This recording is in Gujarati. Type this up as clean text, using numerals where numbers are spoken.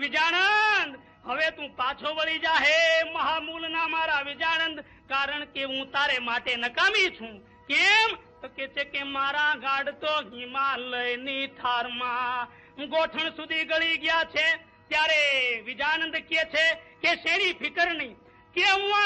વિજાણંદ, હવે તું પાછો વળી જા હે મહામૂલના મારા વિજાણંદ, કારણ કે હું તારે માટે નકામી છું. કેમ તો કે છે કે મારા ગાઢ તો હિમાલયની થારમાં ગોઠણ સુધી ગળી ગયા છે. ત્યારે વિજાનંદ કે છે કે શેની ફિકર નહીં, કે હું આ